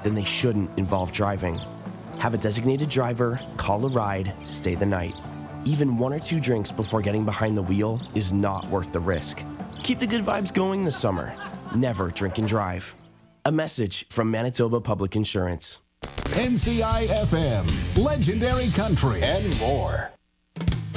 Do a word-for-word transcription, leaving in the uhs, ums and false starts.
then they shouldn't involve driving. Have a designated driver, call a ride, stay the night. Even one or two drinks before getting behind the wheel is not worth the risk. Keep the good vibes going this summer. Never drink and drive. A message from Manitoba Public Insurance. N C I F M, Legendary Country, and more.